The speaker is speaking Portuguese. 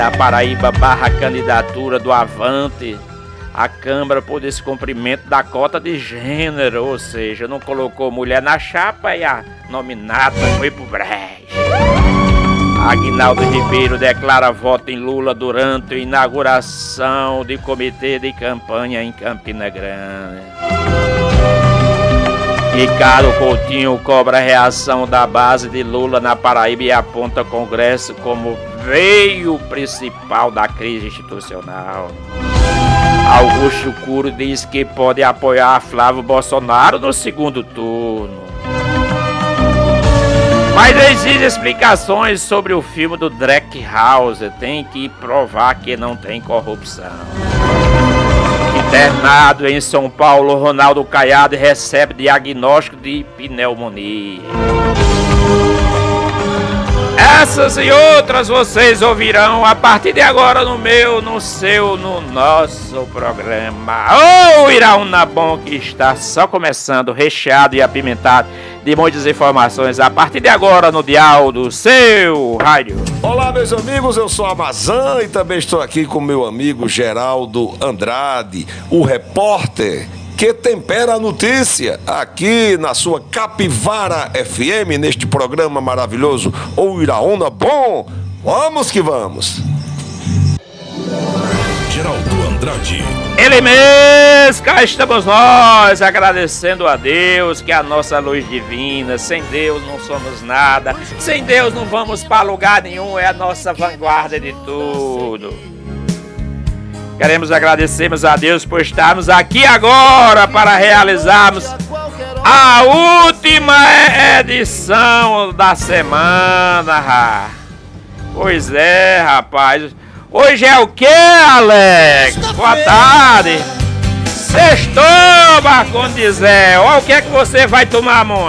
da Paraíba barra candidatura do Avante à Câmara por descumprimento da cota de gênero, ou seja, não colocou mulher na chapa e a nominata foi pro brejo. Aguinaldo Ribeiro declara voto em Lula durante a inauguração de comitê de campanha em Campina Grande. Ricardo Coutinho cobra a reação da base de Lula na Paraíba e aponta Congresso como veio principal da crise institucional. Augusto Cury diz que pode apoiar Flávio Bolsonaro no segundo turno. Mas exige explicações sobre o filme do Drake House. Tem que provar que não tem corrupção. Internado em São Paulo, Ronaldo Caiado recebe diagnóstico de pneumonia. Essas e outras vocês ouvirão a partir de agora no meu, no seu, no nosso programa. O Iraúna Bom, que está só começando, recheado e apimentado de muitas informações a partir de agora no dial do seu rádio. Olá, meus amigos, eu sou a Amazã e também estou aqui com meu amigo Geraldo Andrade, o repórter que tempera a notícia aqui na sua Capivara FM, neste programa maravilhoso, O Iraúna Bom. Vamos que vamos. Geraldo Andrade. Ele mesmo, cá estamos nós, agradecendo a Deus, que é a nossa luz divina. Sem Deus não somos nada, sem Deus não vamos para lugar nenhum, é a nossa vanguarda de tudo. Queremos agradecermos a Deus por estarmos aqui agora para realizarmos a última edição da semana. Pois é, rapaz. Hoje é o que, Alex? Boa tarde. Sextou, Marcondes Zé. Olha o que é que você vai tomar, amor.